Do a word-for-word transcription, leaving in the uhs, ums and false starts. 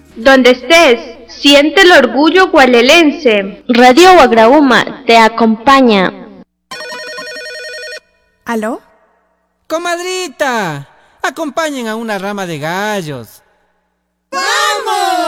Donde estés, siente el orgullo gualelense. Radio Guagrauma te acompaña. ¿Aló? ¡Comadrita! Acompañen a una rama de gallos.